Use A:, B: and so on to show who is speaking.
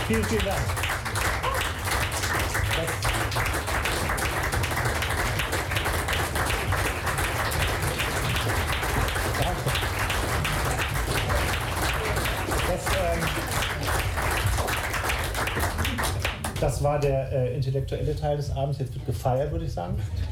A: Vielen, vielen Dank. Das war der intellektuelle Teil des Abends. Jetzt wird gefeiert, würde ich sagen.